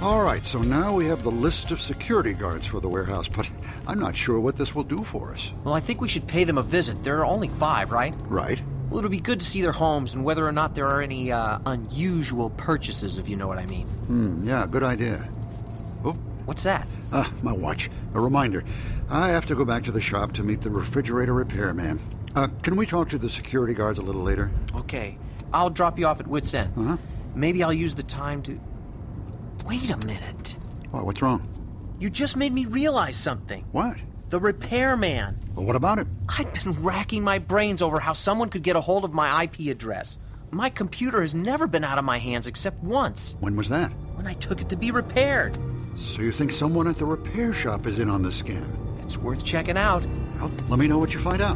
All right, so now we have the list of security guards for the warehouse, but I'm not sure what this will do for us. Well, I think we should pay them a visit. There are only 5, right? Right. Well, it'll be good to see their homes and whether or not there are any unusual purchases, if you know what I mean. Yeah, good idea. Oh. What's that? My watch. A reminder. I have to go back to the shop to meet the refrigerator repairman. Can we talk to the security guards a little later? Okay. I'll drop you off at Wits End. Uh-huh. Maybe I'll use the time to... Wait a minute. What's wrong? You just made me realize something. What? The repairman. Well, what about it? I've been racking my brains over how someone could get a hold of my IP address. My computer has never been out of my hands except once. When was that? When I took it to be repaired. So you think someone at the repair shop is in on the scam? It's worth checking out. Well, let me know what you find out.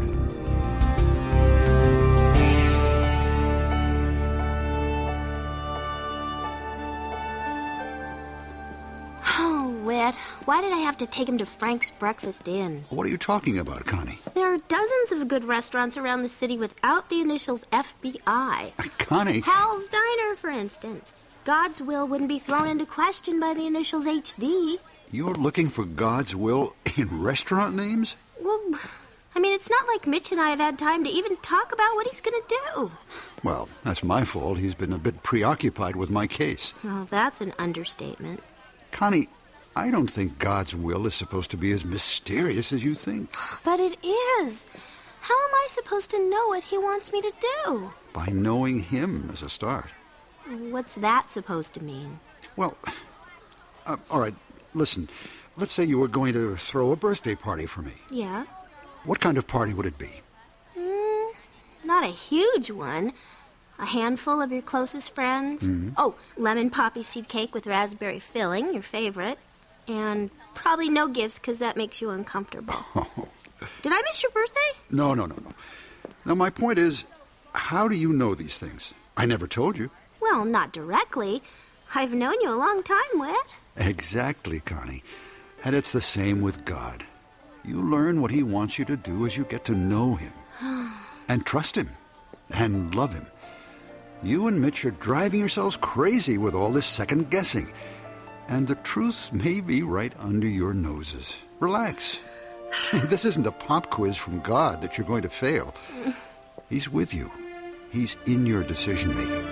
Why did I have to take him to Frank's Breakfast Inn? What are you talking about, Connie? There are dozens of good restaurants around the city without the initials FBI. Connie? Hal's Diner, for instance. God's will wouldn't be thrown into question by the initials HD. You're looking for God's will in restaurant names? Well, I mean, it's not like Mitch and I have had time to even talk about what he's going to do. Well, that's my fault. He's been a bit preoccupied with my case. Well, that's an understatement. Connie, I don't think God's will is supposed to be as mysterious as you think. But it is. How am I supposed to know what he wants me to do? By knowing him as a start. What's that supposed to mean? Well, all right, listen. Let's say you were going to throw a birthday party for me. Yeah? What kind of party would it be? Not a huge one. A handful of your closest friends. Mm-hmm. Oh, lemon poppy seed cake with raspberry filling, your favorite. And probably no gifts, because that makes you uncomfortable. Oh. Did I miss your birthday? No. Now, my point is, how do you know these things? I never told you. Well, not directly. I've known you a long time, Whit. Exactly, Connie. And it's the same with God. You learn what he wants you to do as you get to know him. And trust him. And love him. You and Mitch are driving yourselves crazy with all this second guessing. And the truth may be right under your noses. Relax. This isn't a pop quiz from God that you're going to fail. He's with you. He's in your decision-making.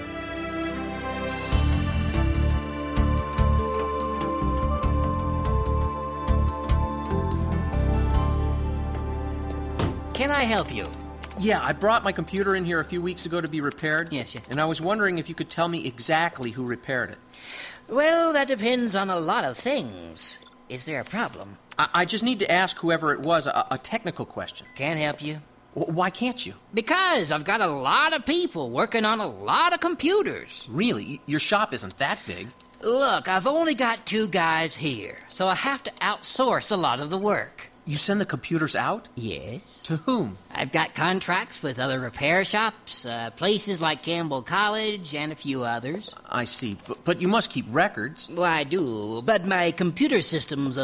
Can I help you? Yeah, I brought my computer in here a few weeks ago to be repaired. Yes. And I was wondering if you could tell me exactly who repaired it. Well, that depends on a lot of things. Is there a problem? I just need to ask whoever it was a technical question. Can't help you. Why can't you? Because I've got a lot of people working on a lot of computers. Really? Your shop isn't that big. Look, I've only got 2 guys here, so I have to outsource a lot of the work. You send the computers out? Yes. To whom? I've got contracts with other repair shops, places like Campbell College, and a few others. I see. But you must keep records. Well, I do, but my computer system's a